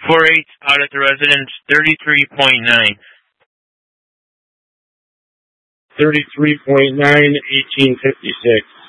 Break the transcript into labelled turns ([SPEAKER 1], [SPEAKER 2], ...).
[SPEAKER 1] 4/8 out at the residence, 33.9.
[SPEAKER 2] 33.9, 1856.